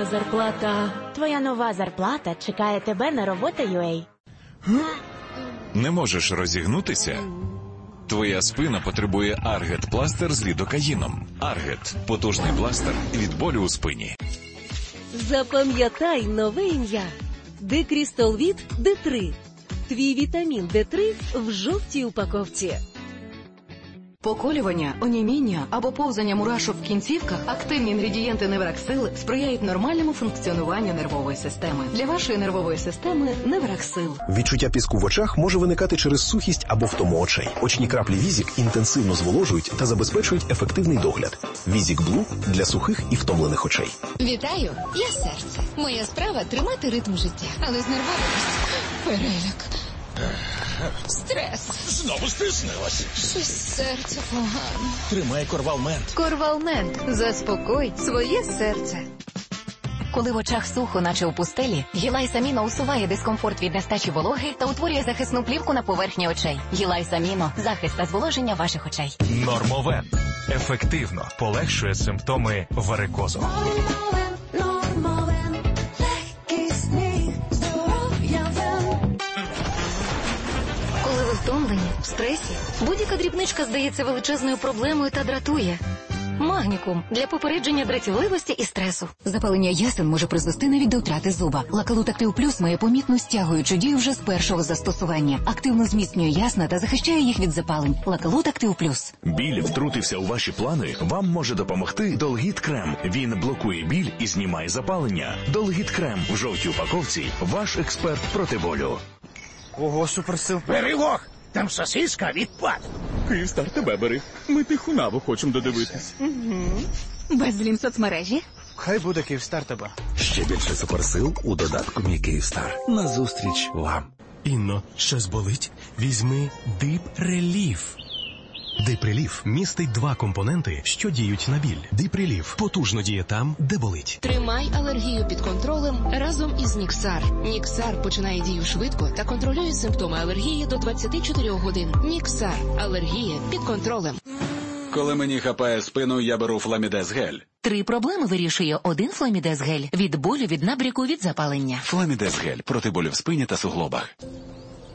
зарплата. Твоя нова зарплата чекає тебе на робота.ua. Не можеш розігнутися? Твоя спина потребує Аргет-пластир з лідокаїном. Аргет – потужний пластир від болю у спині. Запам'ятай нове ім'я. Декрістолвіт Д3. Твій вітамін Д3 в жовтій упаковці. Поколювання, оніміння або повзання мурашок в кінцівках – активні інгредієнти Невраксил сприяють нормальному функціонуванню нервової системи. Для вашої нервової системи – Невраксил. Відчуття піску в очах може виникати через сухість або втому очей. Очні краплі Візік інтенсивно зволожують та забезпечують ефективний догляд. Візік Блу – для сухих і втомлених очей. Вітаю, я серце. Моя справа – тримати ритм життя. Але з нервовістю – переляк. Стрес. Знову стиснилась. Щось серце погано. Тримай Корвалмент. Корвалмент. Заспокой своє серце. Коли в очах сухо, наче у пустелі, Гілайс-Аміно усуває дискомфорт від нестачі вологи та утворює захисну плівку на поверхні очей. Гілайс-Аміно – захист та зволоження ваших очей. Нормовен. Ефективно полегшує симптоми варикозу. Коли ви втомлені, в стресі, будь-яка дрібничка здається величезною проблемою та дратує. Магнікум – для попередження дратівливості і стресу. Запалення ясен може призвести навіть до втрати зуба. Лакалут Актив Плюс має помітну стягуючу дію вже з першого застосування. Активно зміцнює ясна та захищає їх від запалень. Лакалут Актив Плюс. Біль втрутився у ваші плани? Вам може допомогти Долгіт Крем. Він блокує біль і знімає запалення. Долгіт Крем в жовтій упаковці – ваш експерт проти болю. Ого, суперсил. Бери лох! Там сосиска відпад. Київстар, тебе бери. Ми Тихунаву хочемо додивитись. Безлім соцмережі. Хай буде Київстар тебе. Ще більше суперсил у додатку «Мій Київстар». Назустріч вам. Інно, щось болить? Візьми Дип Реліф. Дип Реліф містить 2 компоненти, що діють на біль. Дип Реліф потужно діє там, де болить. Тримай алергію під контролем разом із Ніксар. Ніксар починає дію швидко та контролює симптоми алергії до 24 годин. Ніксар. Алергія під контролем. Коли мені хапає спину, я беру Фламідез гель. 3 проблеми вирішує один Фламідез гель. Від болю, від набряку, від запалення. Фламідез гель проти болю в спині та суглобах.